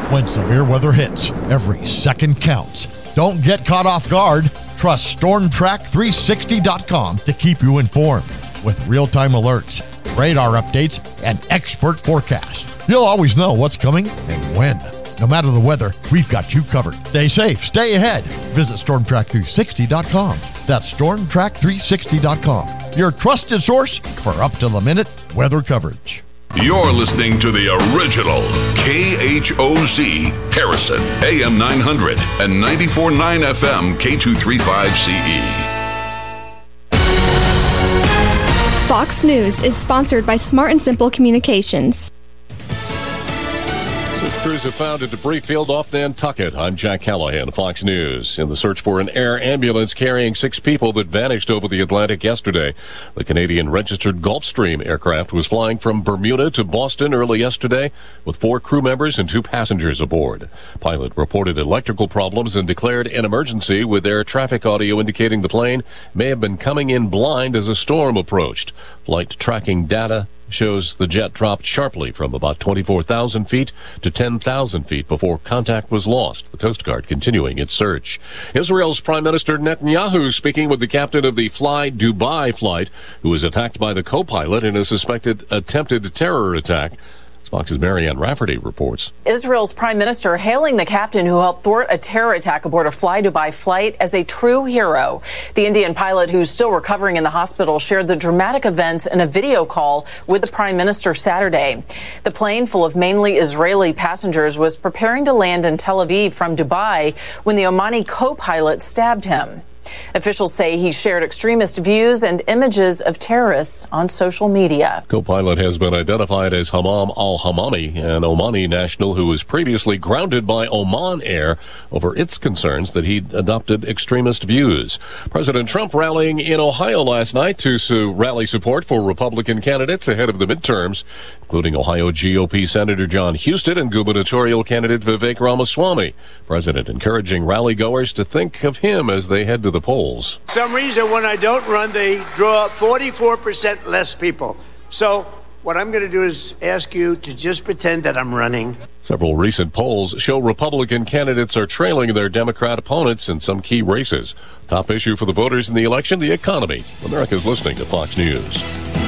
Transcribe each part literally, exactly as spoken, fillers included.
When severe weather hits, every second counts. Don't get caught off guard. Trust Storm Track three sixty dot com to keep you informed. With real-time alerts, radar updates, and expert forecasts, you'll always know what's coming and when. No matter the weather, we've got you covered. Stay safe, stay ahead. Visit Storm Track three sixty dot com. That's Storm Track three sixty dot com, your trusted source for up-to-the-minute weather coverage. You're listening to the original K H O Z Harrison, A M nine hundred and ninety-four point nine F M K two thirty-five C E. Fox News is sponsored by Smart and Simple Communications. Crews have found a debris field off Nantucket. I'm Jack Callahan, Fox News. In the search for an air ambulance carrying six people that vanished over the Atlantic yesterday. The Canadian-registered Gulfstream aircraft was flying from Bermuda to Boston early yesterday with four crew members and two passengers aboard. Pilot reported electrical problems and declared an emergency, with air traffic audio indicating the plane may have been coming in blind as a storm approached. Flight tracking data shows the jet dropped sharply from about twenty-four thousand feet to ten thousand feet before contact was lost. The Coast Guard continuing its search. Israel's Prime Minister Netanyahu speaking with the captain of the Fly Dubai flight, who was attacked by the co-pilot in a suspected attempted terror attack. Fox's Marianne Rafferty reports. Israel's prime minister hailing the captain who helped thwart a terror attack aboard a Fly Dubai flight as a true hero. The Indian pilot, who's still recovering in the hospital, shared the dramatic events in a video call with the prime minister Saturday. The plane, full of mainly Israeli passengers, was preparing to land in Tel Aviv from Dubai when the Omani co-pilot stabbed him. Officials say he shared extremist views and images of terrorists on social media. Co-pilot has been identified as Hammam al-Hammami, an Omani national who was previously grounded by Oman Air over its concerns that he'd adopted extremist views. President Trump rallying in Ohio last night to su- rally support for Republican candidates ahead of the midterms, including Ohio G O P Senator John Husted and gubernatorial candidate Vivek Ramaswamy. President encouraging rally-goers to think of him as they head to the polls. For some reason, when I don't run, they draw forty-four percent less people. So what I'm going to do is ask you to just pretend that I'm running. Several recent polls show Republican candidates are trailing their Democrat opponents in some key races. Top issue for the voters in the election, the economy. America's listening to Fox News.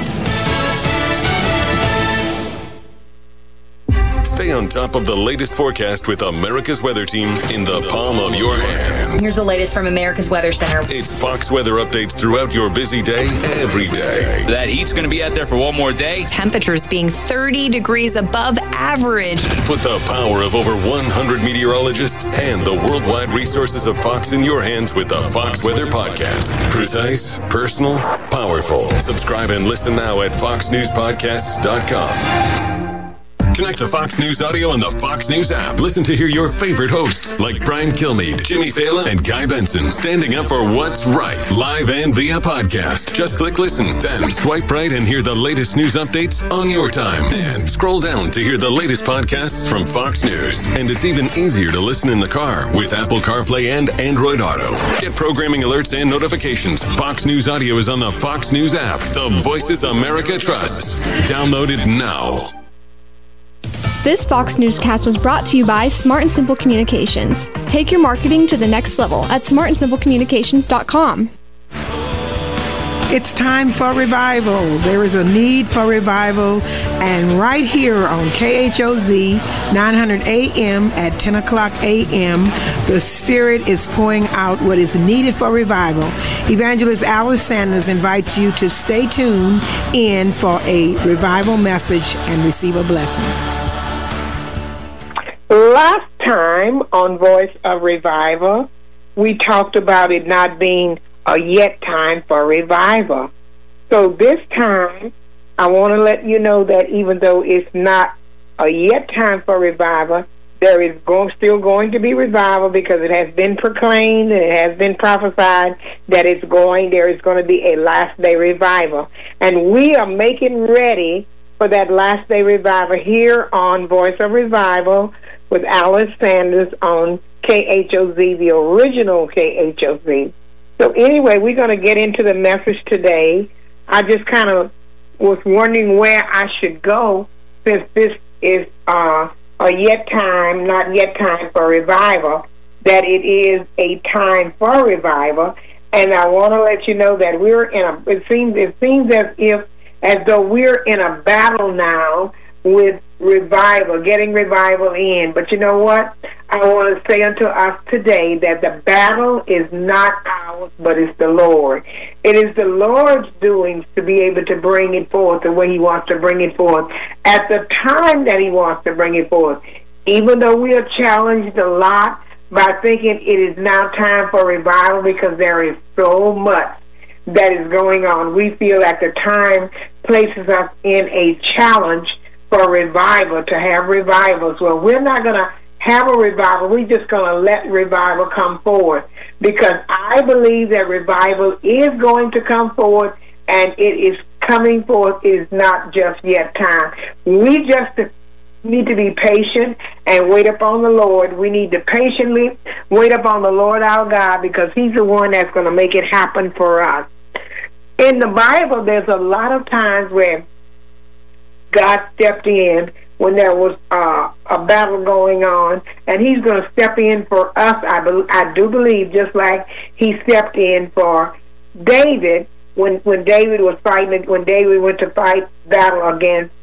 Stay on top of the latest forecast with America's Weather Team in the palm of your hands. Here's the latest from America's Weather Center. It's Fox weather updates throughout your busy day, every day. That heat's going to be out there for one more day. Temperatures being thirty degrees above average. Put the power of over one hundred meteorologists and the worldwide resources of Fox in your hands with the Fox Weather Podcast. Precise, personal, powerful. Subscribe and listen now at fox news podcasts dot com. Connect to Fox News Audio on the Fox News app. Listen to hear your favorite hosts like Brian Kilmeade, Jimmy Fallon, and Guy Benson standing up for what's right, live and via podcast. Just click listen, then swipe right and hear the latest news updates on your time. And scroll down to hear the latest podcasts from Fox News. And it's even easier to listen in the car with Apple CarPlay and Android Auto. Get programming alerts and notifications. Fox News Audio is on the Fox News app. The voices America trusts. Download it now. This Fox Newscast was brought to you by Smart and Simple Communications. Take your marketing to the next level at smart and simple communications dot com. It's time for revival. There is a need for revival. And right here on K H O Z nine hundred A M at ten o'clock A M, the Spirit is pouring out what is needed for revival. Evangelist Alice Sanders invites you to stay tuned in for a revival message and receive a blessing. Last time on Voice of Revival, we talked about it not being a yet time for revival. So this time, I want to let you know that even though it's not a yet time for revival, there is going, still going to be revival, because it has been proclaimed and it has been prophesied that it's going, there is going to be a last day revival. And we are making ready for that last day revival here on Voice of Revival with Alice Sanders on K H O Z, the original K H O Z. So anyway, we're going to get into the message today. I just kind of was wondering where I should go, since this is uh, a yet time, not yet time for revival, that it is a time for revival. And I want to let you know that we're in a, it seems, it seems as if, as though we're in a battle now with revival, getting revival in. But you know what? I want to say unto us today that the battle is not ours, but it's the Lord. It is the Lord's doings to be able to bring it forth the way He wants to bring it forth, at the time that He wants to bring it forth. Even though we are challenged a lot by thinking it is now time for revival because there is so much that is going on, we feel that the time places us in a challenge for revival, to have revivals. Well, we're not going to have a revival. We're just going to let revival come forward, because I believe that revival is going to come forward, and it is coming forth. It is not just yet time. We just need to be patient and wait upon the Lord. We need to patiently wait upon the Lord our God, because He's the one that's going to make it happen for us. In the Bible, there's a lot of times where God stepped in when there was uh, a battle going on, and He's going to step in for us. I, be- I do believe, just like He stepped in for David when when David was fighting, when David went to fight battle against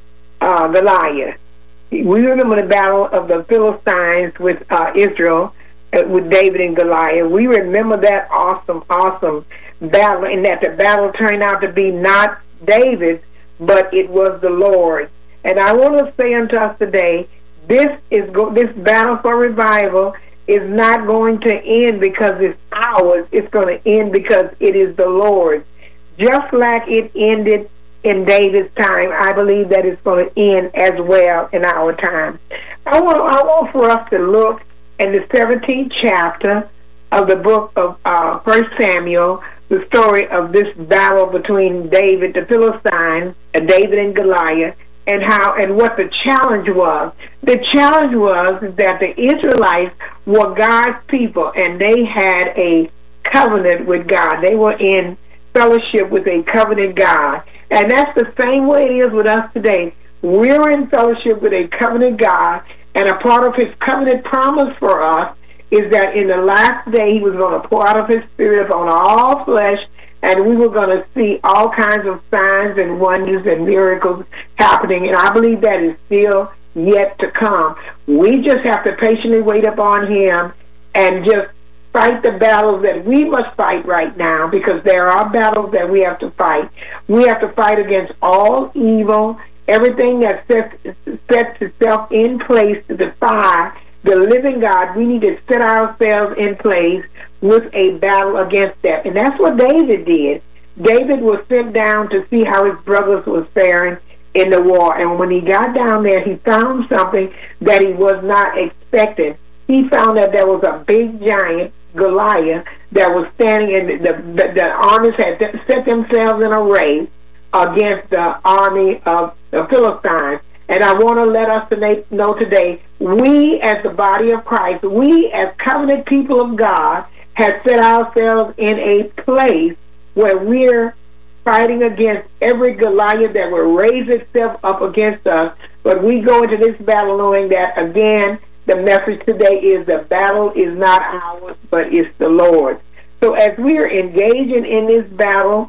uh, Goliath. We remember the battle of the Philistines with uh, Israel, uh, with David and Goliath. We remember that awesome, awesome battle, and that the battle turned out to be not David's, but it was the Lord. And I want to say unto us today, this is go- this battle for revival is not going to end because it's ours. It's going to end because it is the Lord. Just like it ended in David's time, I believe that it's going to end as well in our time. I want I want for us to look in the seventeenth chapter of the book of uh, First Samuel, the story of this battle between David, the Philistine, and David and Goliath, and how and what the challenge was. The challenge was that the Israelites were God's people, and they had a covenant with God. They were in fellowship with a covenant God. And that's the same way it is with us today. We're in fellowship with a covenant God, and a part of His covenant promise for us is that in the last day He was going to pour out of His Spirit upon all flesh, and we were going to see all kinds of signs and wonders and miracles happening. And I believe that is still yet to come. We just have to patiently wait upon Him and just fight the battles that we must fight right now, because there are battles that we have to fight. We have to fight against all evil, everything that sets, sets itself in place to defy the living God. We need to set ourselves in place with a battle against that. And that's what David did. David was sent down to see how his brothers was faring in the war. And when he got down there, he found something that he was not expecting. He found that there was a big giant, Goliath, that was standing in the, the, the armies had set themselves in array against the army of the Philistines. And I want to let us know today, we as the body of Christ, we as covenant people of God, have set ourselves in a place where we're fighting against every Goliath that will raise itself up against us. But we go into this battle knowing that, again, the message today is the battle is not ours, but it's the Lord. So as we are engaging in this battle,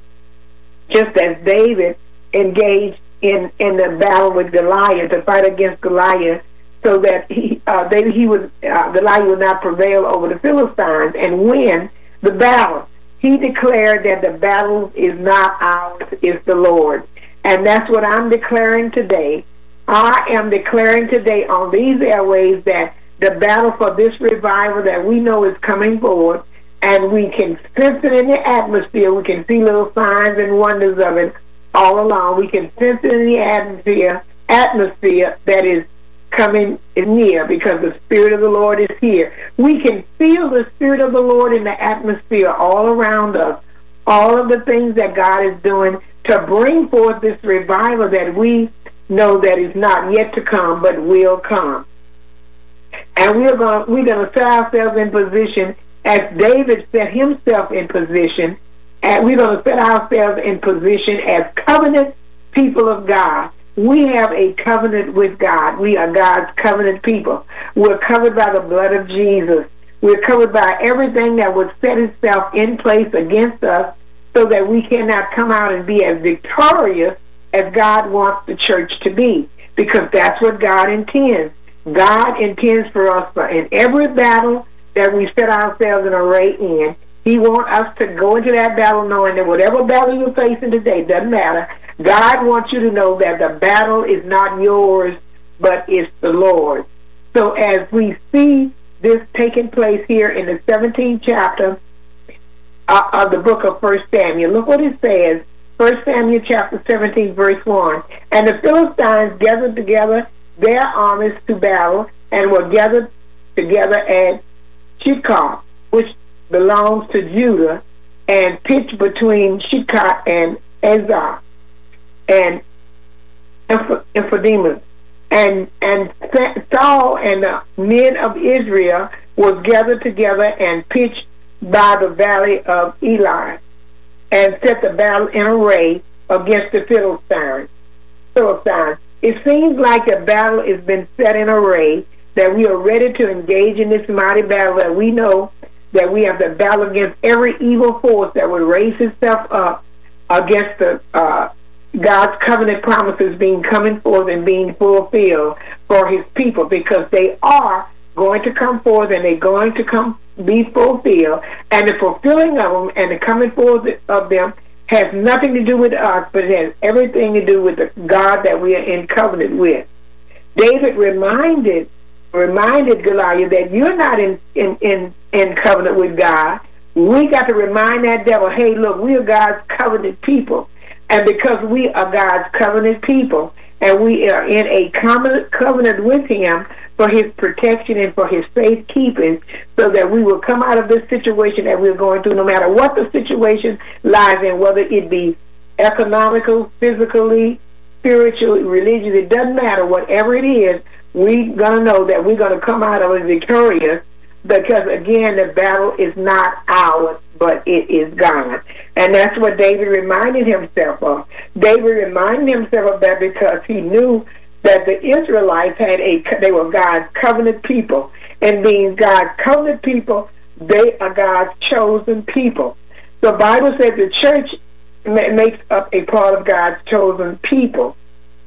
just as David engaged in, in the battle with Goliath, to fight against Goliath, so that he uh, they, he was uh, Goliath would not prevail over the Philistines and win the battle. He declared that the battle is not ours, it's the Lord. And that's what I'm declaring today. I am declaring today on these airways that the battle for this revival that we know is coming forward, and we can sense it in the atmosphere. We can see little signs and wonders of it all along. We can sense it in the atmosphere, atmosphere that is coming near, because the Spirit of the Lord is here. We can feel the Spirit of the Lord in the atmosphere all around us. All of the things that God is doing to bring forth this revival that we know that is not yet to come, but will come. And we're going we're going to set ourselves in position as David set himself in position, and we're going to set ourselves in position as covenant people of God we have a covenant with God. We are God's covenant people. We're covered by the blood of Jesus. We're covered by everything that would set itself in place against us so that we cannot come out and be as victorious as God wants the church to be, because that's what God intends. God intends for us for in every battle that we set ourselves in array in, He wants us to go into that battle knowing that whatever battle you're facing today, doesn't matter, God wants you to know that the battle is not yours, but it's the Lord. So as we see this taking place here in the seventeenth chapter uh, of the book of First Samuel, look what it says. First Samuel chapter seventeen, verse one. And the Philistines gathered together their armies to battle, and were gathered together at Shechem, which belongs to Judah, and pitched between Shechem and Azar, and Ephedemus. And and Saul and the men of Israel was gathered together and pitched by the valley of Eli, and set the battle in array against the Philistines. Philistines. It seems like the battle has been set in array, that we are ready to engage in this mighty battle, that we know that we have to battle against every evil force that would raise itself up against the uh, God's covenant promises being coming forth and being fulfilled for His people, because they are going to come forth and they're going to come be fulfilled, and the fulfilling of them and the coming forth of them has nothing to do with us, but it has everything to do with the God that we are in covenant with. David reminded reminded Goliath that you're not in, in, in, in covenant with God. We got to remind that devil, hey, look, we are God's covenant people. And because we are God's covenant people, and we are in a covenant, covenant with Him for His protection and for His safekeeping, so that we will come out of this situation that we're going through, no matter what the situation lies in, whether it be economical, physically, spiritually, religious, it doesn't matter. Whatever it is, we're going to know that we're going to come out of it victorious, because, again, the battle is not ours, but it is God. And that's what David reminded himself of. David reminded himself of that because he knew that the Israelites had a, they were God's covenant people. And being God's covenant people, they are God's chosen people. The Bible says the church makes up a part of God's chosen people.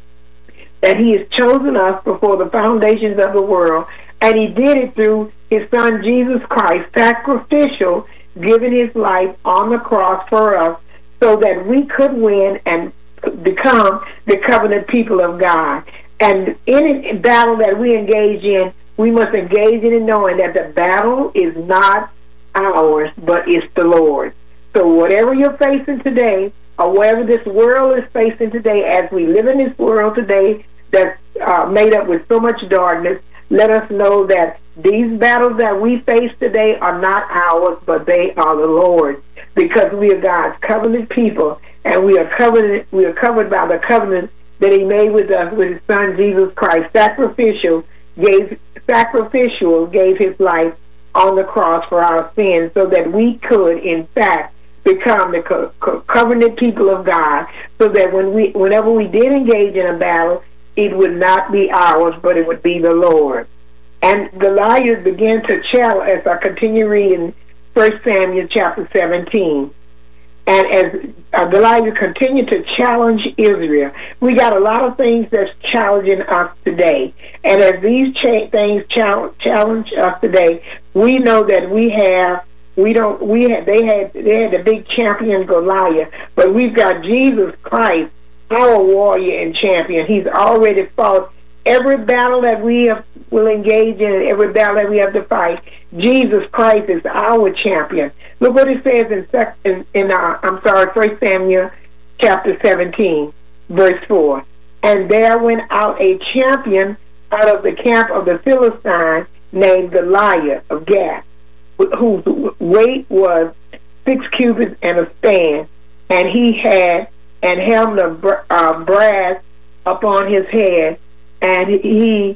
That He has chosen us before the foundations of the world, and He did it through His Son Jesus Christ, sacrificial, giving His life on the cross for us, so that we could win and become the covenant people of God. And any battle that we engage in, we must engage in it knowing that the battle is not ours, but it's the Lord. So whatever you're facing today, or whatever this world is facing today, as we live in this world today that's uh, made up with so much darkness, let us know that these battles that we face today are not ours, but they are the Lord, because we are God's covenant people, and we are covered. We are covered by the covenant that He made with us, with His Son Jesus Christ. Sacrificial gave sacrificial gave His life on the cross for our sins, so that we could, in fact, become the co- co- covenant people of God, so that when we, whenever we did engage in a battle, it would not be ours, but it would be the Lord. And Goliath began to challenge, as I continue reading First Samuel chapter seventeen. And as uh, Goliath continued to challenge Israel, we got a lot of things that's challenging us today. And as these cha- things challenge, challenge us today, we know that we have, we don't, we had, they had, they had the big champion Goliath, but we've got Jesus Christ, our warrior and champion. He's already fought every battle that we have, will engage in, every battle that we have to fight. Jesus Christ is our champion. Look what it says in, in, in uh, I'm sorry, First Samuel chapter seventeen, verse four. And there went out a champion out of the camp of the Philistines named Goliath of Gath, whose weight was six cubits and a span, and he had an helmet of uh, brass upon his head, and he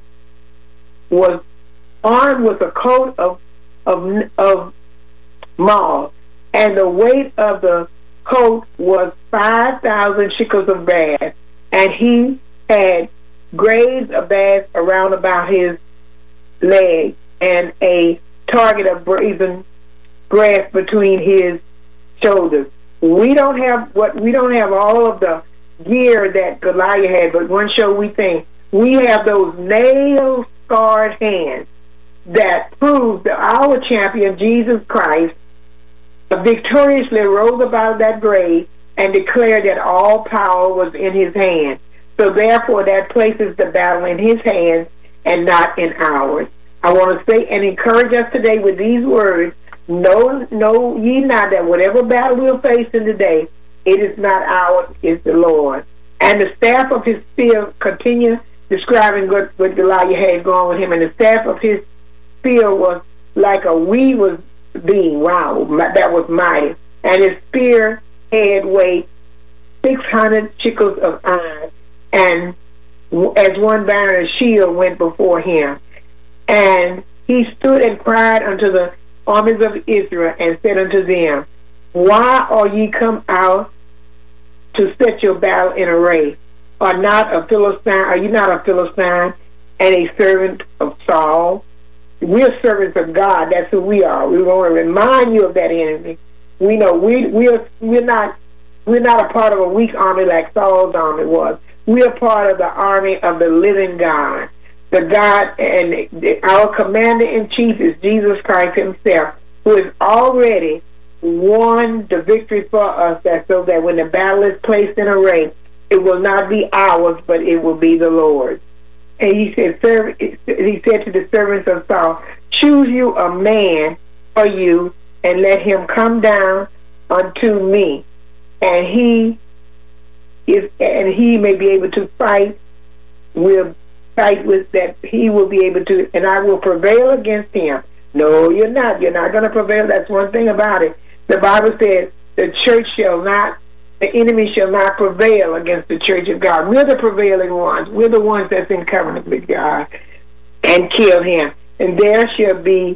was armed with a coat of of of maul, and the weight of the coat was five thousand shekels of brass, and he had graves of bass around about his leg and a target of brazen brass between his shoulders. We don't have what we don't have all of the gear that Goliath had, but one show we think we have those nail scarred hands that prove that our champion Jesus Christ victoriously rose up out of that grave and declared that all power was in his hand. So therefore that places the battle in his hands and not in ours. I want to say and encourage us today with these words, know, know ye not that whatever battle we're facing today, it is not ours, it's the Lord. And the staff of his spear, continue describing what, what Goliath had going with him, and the staff of his spear was like a weaver's beam. Wow, that was mighty. And his spear head weighed six hundred shekels of iron, and as one banner, a shield went before him. And he stood and cried unto the armies of Israel, and said unto them, why are ye come out to set your battle in array? Are not a Philistine? Are you not a Philistine and a servant of Saul? We're servants of God. That's who we are. We want to remind you of that enemy. We know we we're we're not we're not a part of a weak army like Saul's army was. We are part of the army of the living God. The God, and our commander in chief is Jesus Christ himself, who has already won the victory for us, that so that when the battle is placed in array, it will not be ours, but it will be the Lord's. And he said, serv- he said to the servants of Saul, choose you a man for you, and let him come down unto me, and he is, and he may be able to fight. Will fight with that. He will be able to, and I will prevail against him. No, you're not. You're not going to prevail. That's one thing about it. The Bible says the church shall not, the enemy shall not prevail against the church of God. We're the prevailing ones. We're the ones that's in covenant with God, and kill him. And there shall be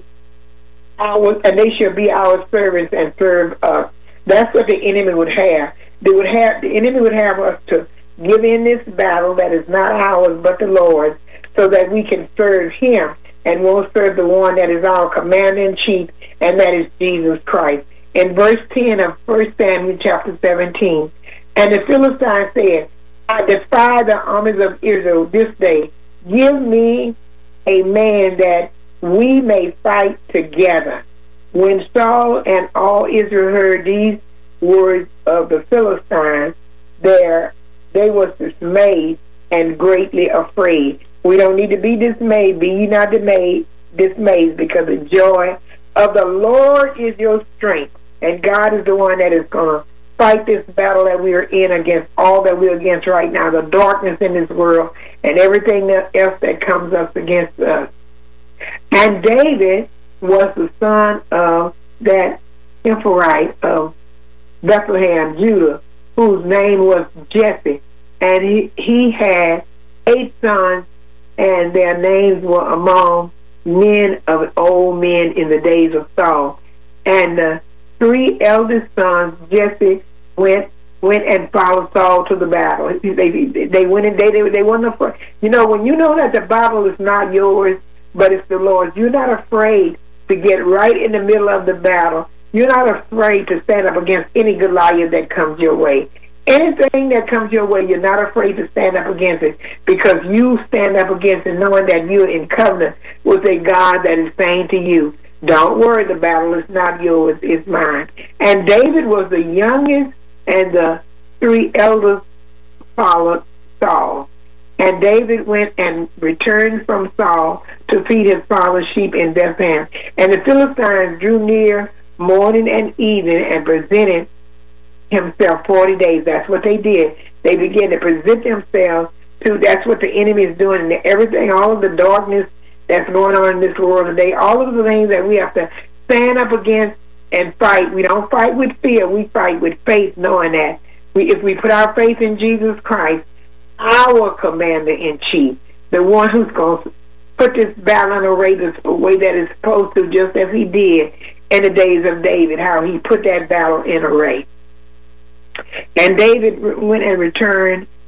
our, and they shall be our servants and serve us. That's what the enemy would have. They would have the enemy would have us to give in this battle that is not ours but the Lord's, so that we can serve him and won't serve the one that is our commander-in-chief, and that is Jesus Christ. In verse ten of First Samuel chapter seventeen, and the Philistine said, I defy the armies of Israel this day. Give me a man that we may fight together. When Saul and all Israel heard these words of the Philistines, there they was dismayed and greatly afraid. We don't need to be dismayed. Be ye not dismayed, dismayed, because the joy of the Lord is your strength. And God is the one that is going to fight this battle that we are in against all that we're against right now, the darkness in this world and everything else that comes up against us. And David was the son of that Ephraite of Bethlehem, Judah, whose name was Jesse. And he, he had eight sons, and their names were among men of old men in the days of Saul. And the three eldest sons, Jesse, went went and followed Saul to the battle. They they went and they they, they weren't afraid. You know, when you know that the battle is not yours, but it's the Lord's, you're not afraid to get right in the middle of the battle. You're not afraid to stand up against any Goliath that comes your way. Anything that comes your way, you're not afraid to stand up against it, because you stand up against it knowing that you're in covenant with a God that is saying to you, don't worry, the battle is not yours, it's mine. And David was the youngest, and the three elders followed Saul. And David went and returned from Saul to feed his father's sheep in Bethlehem. And the Philistines drew near morning and evening and presented himself forty days. That's what they did. They began to present themselves to, that's what the enemy is doing, and everything, all of the darkness that's going on in this world today, all of the things that we have to stand up against and fight. We don't fight with fear, we fight with faith, knowing that we, if we put our faith in Jesus Christ, our commander-in-chief, the one who's going to put this battle in array the way that it's supposed to, just as he did in the days of David, how he put that battle in array. And David went and returned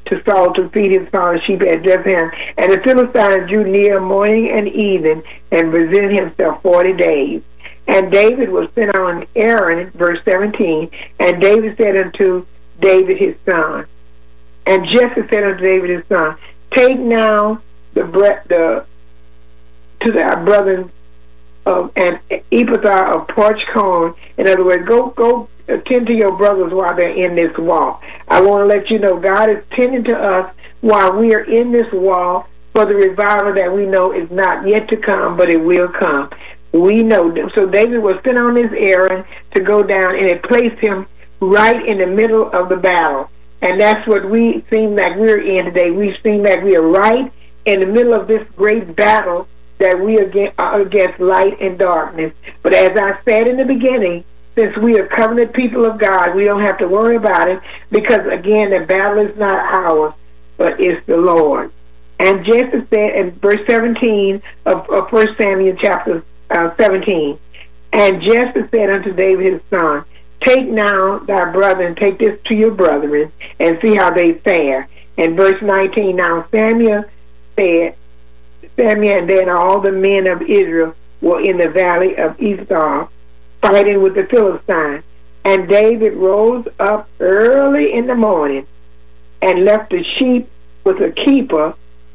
to Saul to feed his father's sheep at Bethlehem. And the Philistines drew near morning and evening and presented himself forty days. And David was sent on an errand, verse seventeen, and David said unto David his son, and Jesse said unto David his son, take now the bre- the to thy brethren of an ephah of parched corn. In other words, go go attend to your brothers while they're in this wall. I want to let you know God is tending to us while we are in this wall for the revival that we know is not yet to come, but it will come. We know them. So David was sent on this errand to go down, and it placed him right in the middle of the battle. And that's what we seem like we're in today. We seem like we are right in the middle of this great battle that we are against light and darkness. But as I said in the beginning, since we are covenant people of God, we don't have to worry about it, because again, the battle is not ours, but it's the Lord. And Jesse said in verse seventeen of, of First Samuel chapter uh, seventeen, and Jesse said unto David his son, take now thy brother and take this to your brethren and see how they fare. And verse nineteen, now Samuel said, Samuel and then all the men of Israel were in the valley of Ephah, fighting with the Philistines. And David rose up early in the morning and left the sheep with a keeper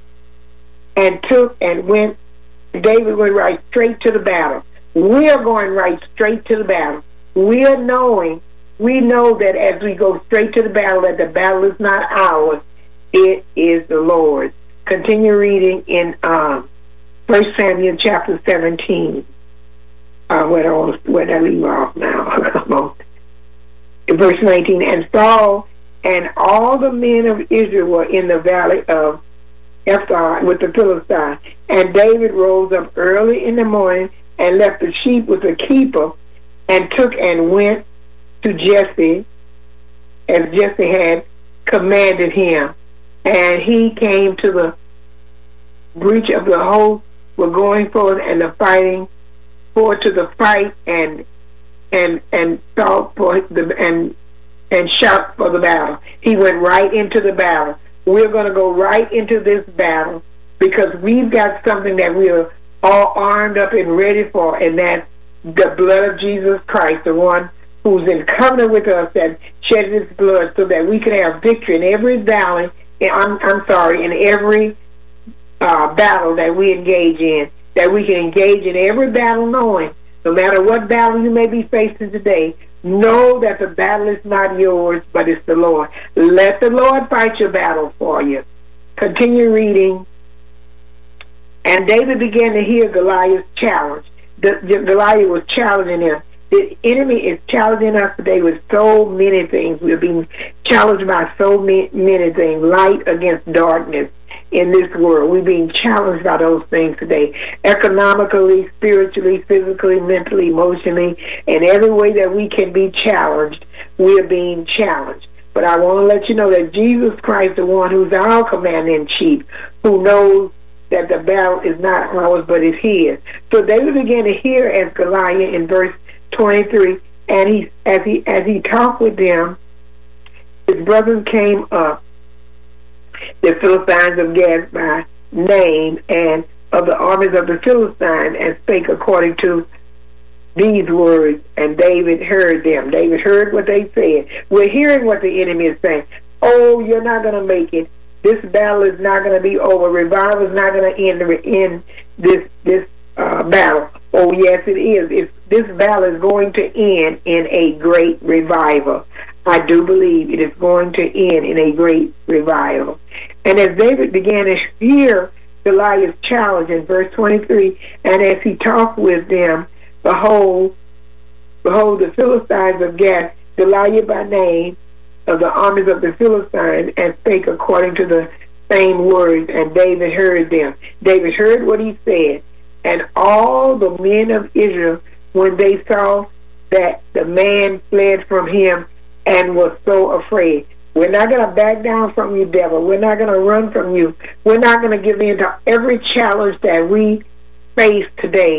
and took and went. David went right straight to the battle. We're going right straight to the battle. We're knowing, we know that as we go straight to the battle, that the battle is not ours, it is the Lord's. Continue reading in um, First Samuel chapter seventeen. Uh, where, I, where did I leave off now? Verse nineteen, and Saul and all the men of Israel were in the valley of Ephah with the Philistines. And David rose up early in the morning and left the sheep with the keeper and took and went to Jesse as Jesse had commanded him. And he came to the breach of the host, were going forward and the fighting forward to the fight and and and thought for the and and shout for the battle. He went right into the battle. We're going to go right into this battle because we've got something that we're all armed up and ready for, and that's the blood of Jesus Christ, the one who's in covenant with us, that shed his blood so that we can have victory in every valley. I'm, I'm sorry, in every uh, battle that we engage in, that we can engage in every battle knowing, no matter what battle you may be facing today, know that the battle is not yours, but it's the Lord. Let the Lord fight your battle for you. Continue reading. And David began to hear Goliath's challenge. The, the, Goliath was challenging him. The enemy is challenging us today with so many things. We're being challenged by so many, many things. Light against darkness in this world. We're being challenged by those things today. Economically, spiritually, physically, mentally, emotionally, in every way that we can be challenged, we're being challenged. But I want to let you know that Jesus Christ, the one who's our commander-in-chief, who knows that the battle is not ours, but is his. So David began to hear as Goliath in verse twenty-three, and he as he as he talked with them, his brothers came up, the Philistines of Gath by name, and of the armies of the Philistines, and spake according to these words. And David heard them. David heard what they said. We're hearing what the enemy is saying. Oh, you're not going to make it. This battle is not going to be over. Revival is not going to end in this this uh, battle. Oh, yes, it is. It's, this battle is going to end in a great revival. I do believe it is going to end in a great revival. And as David began to hear Goliath's challenge in verse twenty-three, and as he talked with them, behold, behold, the Philistines of Gath, Goliath by name, of the armies of the Philistines, and spake according to the same words, and David heard them. David heard what he said, and all the men of Israel, when they saw that the man fled from him and was so afraid. We're not going to back down from you, devil. We're not going to run from you. We're not going to give in to every challenge that we face today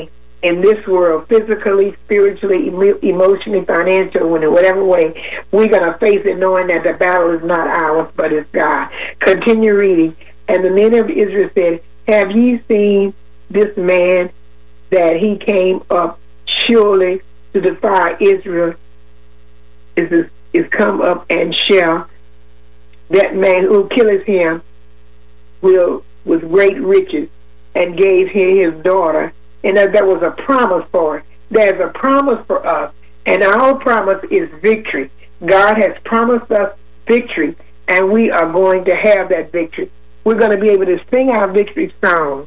in this world, physically, spiritually, emo- emotionally, financially, in whatever way, we're going to face it knowing that the battle is not ours, but it's God. Continue reading. And the men of Israel said, have ye seen this man, that he came up surely to defy Israel, is, is come up and shall, that man who killeth him will with great riches, and gave him his daughter. And that there was a promise for it. There's a promise for us, and our promise is victory. God has promised us victory, and we are going to have that victory. We're going to be able to sing our victory song,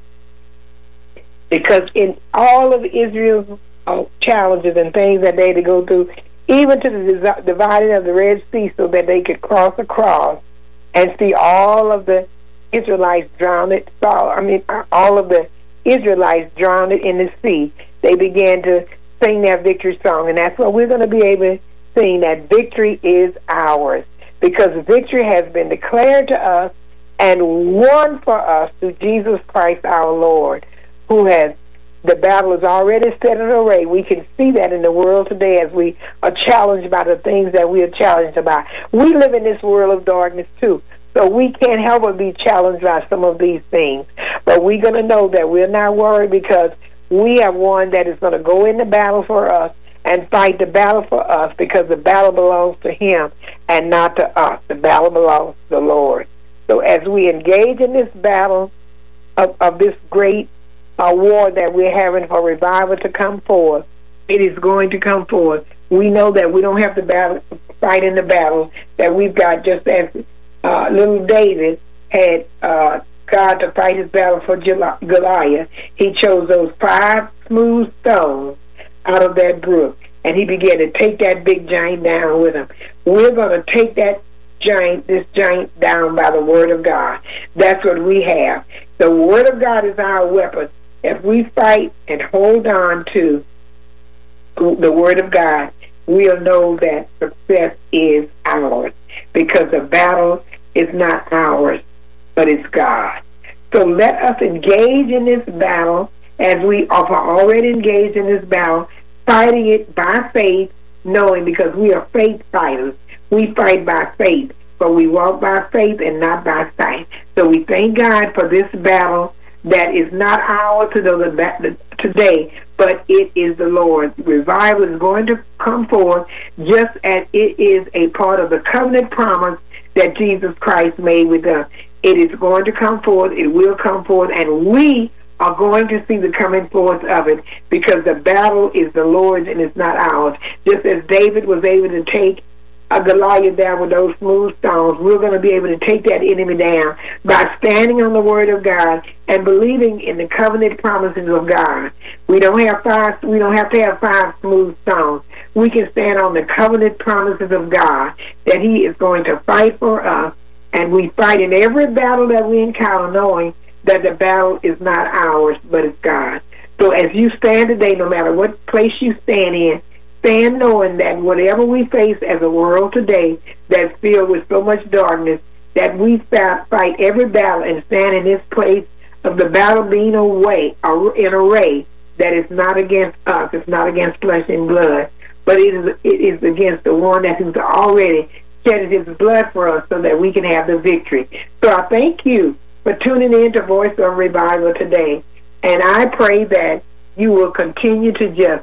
because in all of Israel's uh, challenges and things that they had to go through, even to the dividing of the Red Sea so that they could cross across and see all of the Israelites drowned, saw, I mean, all of the Israelites drowned in the sea, they began to sing their victory song. And that's what we're going to be able to sing, that victory is ours, because victory has been declared to us and won for us through Jesus Christ our Lord, who has, the battle is already set in array. We can see that in the world today as we are challenged by the things that we are challenged about. We live in this world of darkness too, so we can't help but be challenged by some of these things. But we're going to know that we're not worried, because we have one that is going to go in the battle for us and fight the battle for us, because the battle belongs to him and not to us. The battle belongs to the Lord. So as we engage in this battle of, of this great uh, war that we're having for revival to come forth, it is going to come forth. We know that we don't have to battle, fight in the battle, that we've got, just as uh, little David had uh, God to fight his battle for Goliath. He chose those five smooth stones out of that brook, and he began to take that big giant down with him. We're going to take that giant, this giant down by the word of God. That's what we have. The word of God is our weapon. If we fight and hold on to the word of God, we'll know that success is ours, because the battle is not ours, but it's God. So let us engage in this battle as we are already engaged in this battle, fighting it by faith, knowing, because we are faith fighters. We fight by faith, but we walk by faith and not by sight. So we thank God for this battle that is not ours today, but it is the Lord's. Revival is going to come forth, just as it is a part of the covenant promise that Jesus Christ made with us. It is going to come forth, it will come forth, and we are going to see the coming forth of it, because the battle is the Lord's and it's not ours. Just as David was able to take a Goliath down with those smooth stones, we're going to be able to take that enemy down by standing on the word of God and believing in the covenant promises of God. We don't have five, we don't have to have five smooth stones. We can stand on the covenant promises of God, that he is going to fight for us, and we fight in every battle that we encounter, knowing that the battle is not ours, but it's God. So as you stand today, no matter what place you stand in, stand knowing that whatever we face as a world today that's filled with so much darkness, that we fight every battle and stand in this place of the battle being away, in array, that is not against us, it's not against flesh and blood, but it is, it is against the one that has already shed his blood for us so that we can have the victory. So I thank you for tuning in to Voice of Revival today, and I pray that you will continue to just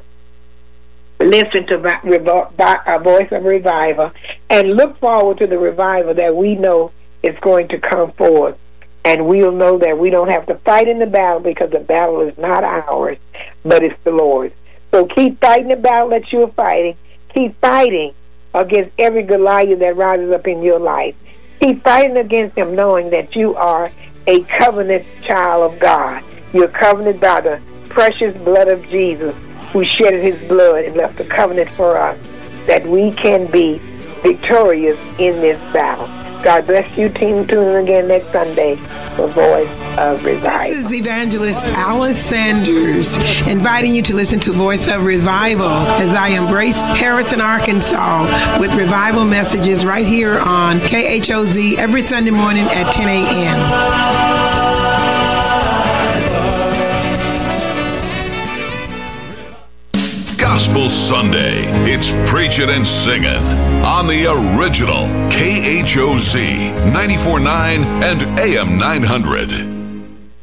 listen to our Voice of Revival and look forward to the revival that we know is going to come forth. And we'll know that we don't have to fight in the battle, because the battle is not ours, but it's the Lord's. So keep fighting the battle that you're fighting. Keep fighting against every Goliath that rises up in your life. Keep fighting against him, knowing that you are a covenant child of God. You're covenanted by the precious blood of Jesus, who shedded his blood and left a covenant for us, that we can be victorious in this battle. God bless you. Team, tune in again next Sunday for Voice of Revival. This is Evangelist Alice Sanders, inviting you to listen to Voice of Revival as I embrace Harrison, Arkansas, with revival messages right here on K H O Z every Sunday morning at ten a.m. It's Preachin' and Singin' on the original K H O Z ninety-four point nine and A M nine hundred.